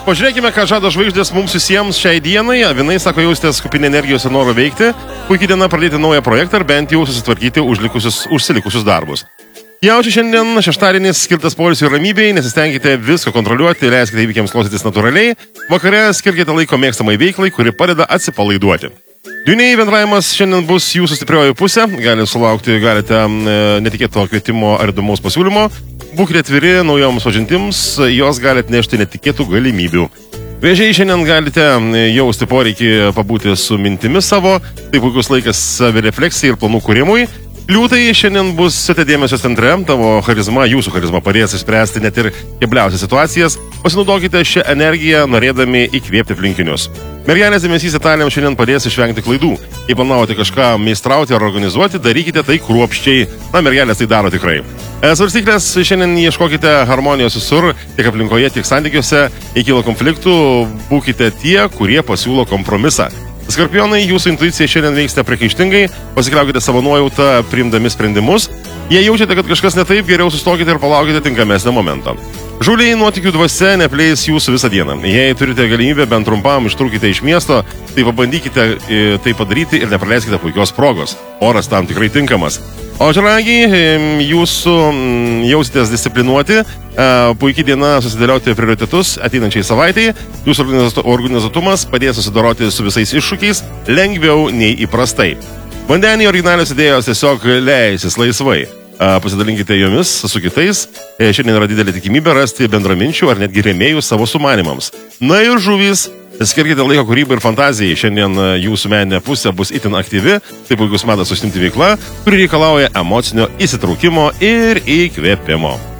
Pažiūrėkime, ką žada žvaigždės mums visiems šiai dienai. Avinai sako jaustės kupinė energijos ir noro veikti. Puikiai diena pradėti naują projektą ir bent jau susitvarkyti užsilikusius darbus. Jaučiai šiandien šeštadienis skirtas poilsiui ir ramybei, nesistengkite visko kontroliuoti, leiskite įvykiams klostytis natūraliai. Vakare skirkite laiko mėgstamai veiklai, kuri padeda atsipalaiduoti. Dvyniai, bendravimas šiandien bus jūsų stiprioji pusė. Galite netikėto kvietimo ar įdomaus pasiūlymo. Būkite atviri naujoms pažintims, jos galite nešti netikėtų galimybių. Vėžiai, šiandien galite jausti poreikį pabūti su mintimis savo, tai puikus laikas savirefleksijai ir planų kūrimui. Liūtai, šiandien bus dėmesio centre, tavo charizma, jūsų charizma padės išspręsti net ir kebliausias situacijas. Pasinaudokite šią energiją, norėdami įkvėpti aplinkinius. Mergelės dėmesys Italijams šiandien padės išvengti klaidų. Jei planuojate kažką meistrauti ar organizuoti, darykite tai kruopščiai. Mergelės tai daro tikrai. Svarstyklės, šiandien ieškokite harmonijos visur, tiek aplinkoje, tiek santykiuose. Jei kyla konfliktų, būkite tie, kurie pasiūlo kompromisą. Skorpionai, jūsų intuicija šiandien veiksite priekaištingai, pasikliaukite savo nuojautą, priimdami sprendimus. Jei jaučiate, kad kažkas ne taip, geriau sustokite ir palaukite tinkamesnio momento. Žuliai, nuotykių dvasia nepleis jūsų visą dieną. Jei turite galimybę bent trumpam ištrūkite iš miesto, tai pabandykite tai padaryti ir nepraleiskite puikios progos. Oras tam tikrai tinkamas. O žragiai, jūsų jausitės disciplinuoti, puikiai diena susidėlioti prioritetus ateinančiai savaitai, jūsų organizuotumas padės susidoroti su visais iššūkiais lengviau nei įprastai. Vandenį originalios idėjos tiesiog leisis laisvai. Pasidalinkite jomis su kitais. Šiandien yra didelė tikimybė rasti bendraminčių ar netgi rėmėjų savo sumanimams. Na ir žuvys, skirkite laiko kūrybai ir fantazijai. Šiandien jūsų meninė pusė bus itin aktyvi. Tai puikus metas užsiimti veikla, kuri reikalauja emocinio įsitraukimo ir įkvėpimo.